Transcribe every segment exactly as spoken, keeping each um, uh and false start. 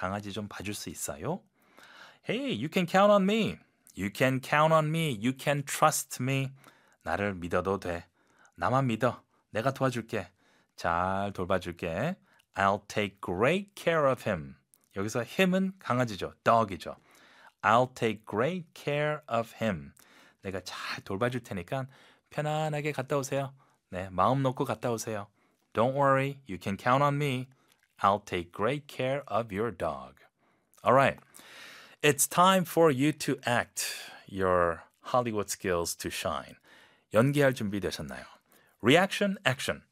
강아지 좀 봐줄 수 있어요? Hey, you can count on me. You can count on me. You can trust me. 나를 믿어도 돼. 나만 믿어. 내가 도와줄게. 잘 돌봐줄게. I'll take great care of him. 여기서 him은 강아지죠. dog이죠. I'll take great care of him. 내가 잘 돌봐줄 테니까 편안하게 갔다 오세요. 네, 마음 놓고 갔다 오세요. Don't worry, you can count on me. I'll take great care of your dog. All right. It's time for you to act. Your Hollywood skills to shine. 연기할 준비 되셨나요? Reaction, action.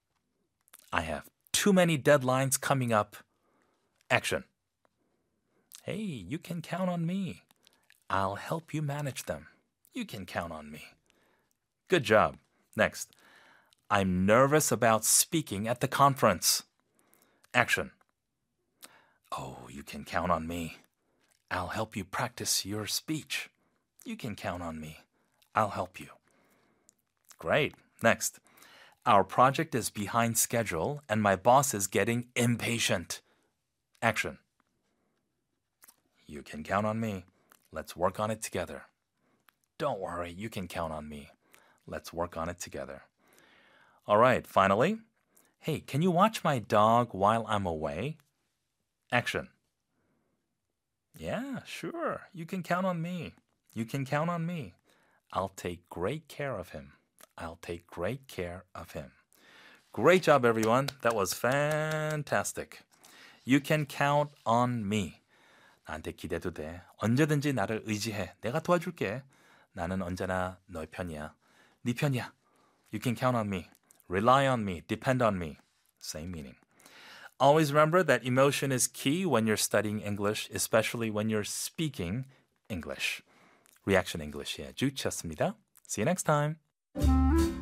I have too many deadlines coming up. Action. Hey, you can count on me. I'll help you manage them. You can count on me. Good job. Next. I'm nervous about speaking at the conference. Action. Oh, you can count on me. I'll help you practice your speech. You can count on me. I'll help you. Great. Next. Our project is behind schedule and my boss is getting impatient. Action. You can count on me. Let's work on it together. Don't worry, you can count on me. Let's work on it together. All right, finally. Hey, can you watch my dog while I'm away? Action. Yeah, sure. You can count on me. You can count on me. I'll take great care of him. I'll take great care of him. Great job, everyone. That was fantastic. You can count on me. 나한테 기대도 돼. 언제든지 나를 의지해. 내가 도와줄게. 나는 언제나 너의 편이야. 네 편이야. You can count on me. Rely on me. Depend on me. Same meaning. Always remember that emotion is key when you're studying English, especially when you're speaking English. Reaction English. 예, 주치였습니다. See you next time.